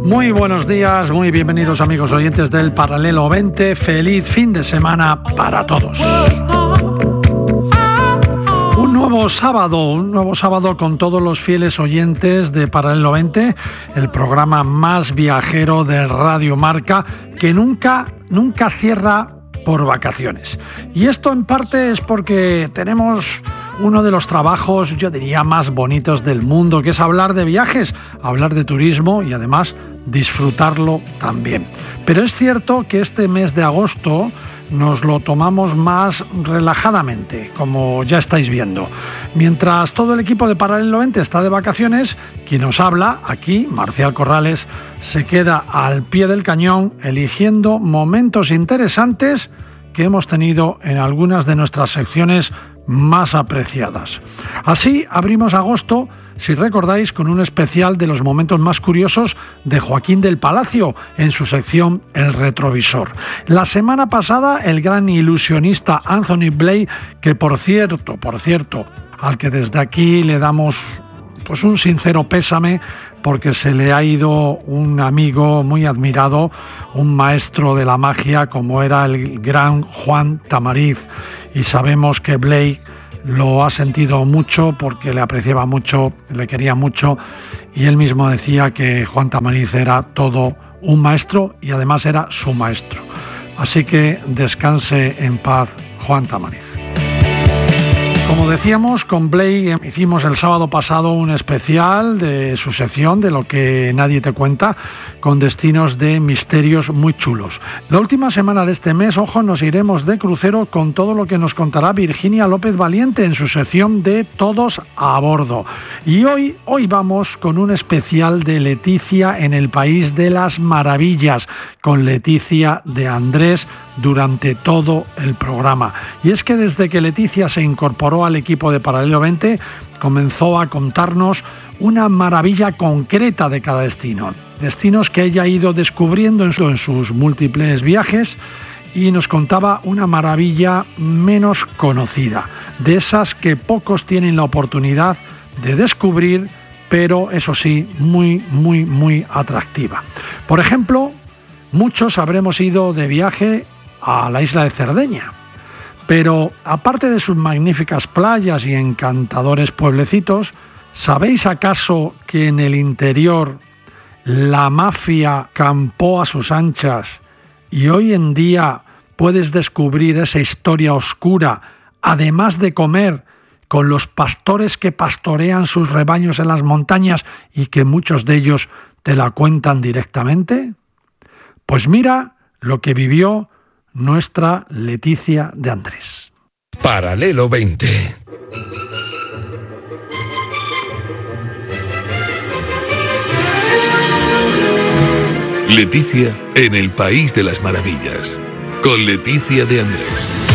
Muy buenos días, muy bienvenidos amigos oyentes del Paralelo 20. Feliz fin de semana para todos. Un nuevo sábado con todos los fieles oyentes de Paralelo 20, el programa más viajero de Radio Marca, que nunca cierra por vacaciones. Y esto en parte es porque tenemos uno de los trabajos, yo diría, más bonitos del mundo, que es hablar de viajes, hablar de turismo y además disfrutarlo también. Pero es cierto que este mes de agosto nos lo tomamos más relajadamente, como ya estáis viendo. Mientras todo el equipo de Paralelo 20 está de vacaciones, quien os habla, aquí, Marcial Corrales, se queda al pie del cañón eligiendo momentos interesantes que hemos tenido en algunas de nuestras secciones más apreciadas. Así abrimos agosto, si recordáis, con un especial de los momentos más curiosos de Joaquín del Palacio en su sección El Retrovisor. La semana pasada el gran ilusionista Anthony Blake, que por cierto, al que desde aquí le damos pues un sincero pésame porque se le ha ido un amigo muy admirado, un maestro de la magia como era el gran Juan Tamariz, y sabemos que Blake lo ha sentido mucho porque le apreciaba mucho, le quería mucho, y él mismo decía que Juan Tamariz era todo un maestro y además era su maestro. Así que descanse en paz Juan Tamariz. Como decíamos, con Blake hicimos el sábado pasado un especial de su sección de Lo que nadie te cuenta, con destinos de misterios muy chulos. La última semana de este mes, ojo, nos iremos de crucero con todo lo que nos contará Virginia López Valiente en su sección de Todos a Bordo. Y hoy vamos con un especial de Leticia en el País de las Maravillas, con Leticia de Andrés durante todo el programa. Y es que desde que Leticia se incorporó al equipo de Paralelo 20, comenzó a contarnos una maravilla concreta de cada destino. Destinos que ella ha ido descubriendo en sus múltiples viajes, y nos contaba una maravilla menos conocida, de esas que pocos tienen la oportunidad de descubrir, pero eso sí, muy atractiva. Por ejemplo, muchos habremos ido de viaje a la isla de Cerdeña, pero aparte de sus magníficas playas y encantadores pueblecitos, ¿sabéis acaso que en el interior la mafia campó a sus anchas y hoy en día puedes descubrir esa historia oscura, además de comer con los pastores que pastorean sus rebaños en las montañas y que muchos de ellos te la cuentan directamente? Pues mira lo que vivió nuestra Leticia de Andrés. Paralelo 20. Leticia en el País de las Maravillas, con Leticia de Andrés.